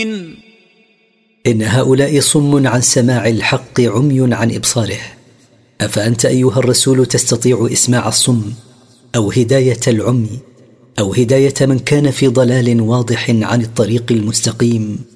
إن هؤلاء صم عن سماع الحق عمي عن إبصاره، أفأنت أيها الرسول تستطيع إسماع الصم أو هداية العمي أو هداية من كان في ضلال واضح عن الطريق المستقيم؟